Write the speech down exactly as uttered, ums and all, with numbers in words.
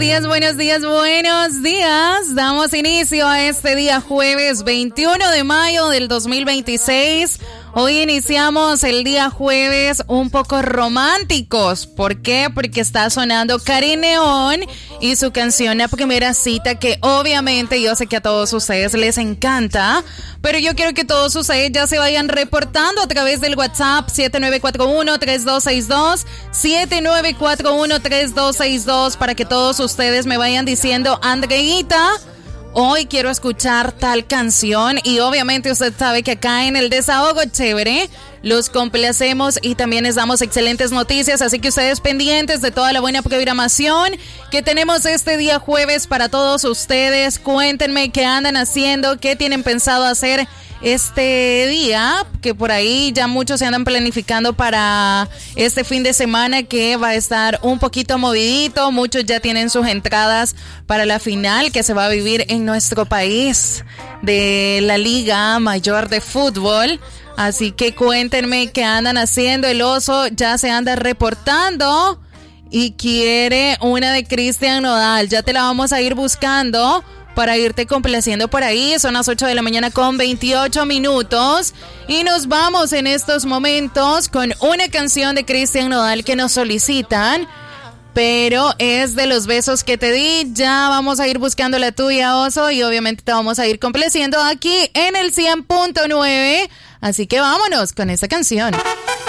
días, buenos días, buenos días. Damos inicio a este día jueves veintiuno de mayo del dos mil veintiséis. Hoy iniciamos el día jueves un poco románticos. ¿Por qué? Porque está sonando Karin León y su canción La Primera Cita, que obviamente yo sé que a todos ustedes les encanta, pero yo quiero que todos ustedes ya se vayan reportando a través del WhatsApp siete nueve cuatro uno, tres dos seis dos, siete nueve cuatro uno, tres dos seis dos, para que todos ustedes me vayan diciendo: Andreita, hoy quiero escuchar tal canción. Y obviamente usted sabe que acá en el Desahogo Chévere los complacemos y también les damos excelentes noticias, así que ustedes pendientes de toda la buena programación que tenemos este día jueves para todos ustedes. Cuéntenme qué andan haciendo, qué tienen pensado hacer este día, que por ahí ya muchos se andan planificando para este fin de semana, que va a estar un poquito movidito. Muchos ya tienen sus entradas para la final que se va a vivir en nuestro país de la Liga Mayor de Fútbol. Así que cuéntenme qué andan haciendo. El oso ya se anda reportando y quiere una de Cristian Nodal. Ya te la vamos a ir buscando para irte complaciendo por ahí. Son las ocho de la mañana con veintiocho minutos y nos vamos en estos momentos con una canción de Cristian Nodal que nos solicitan, pero es de Los Besos que te di. Ya vamos a ir buscando la tuya, oso, y obviamente te vamos a ir complaciendo aquí en el cien punto nueve. Así que vámonos con esta canción.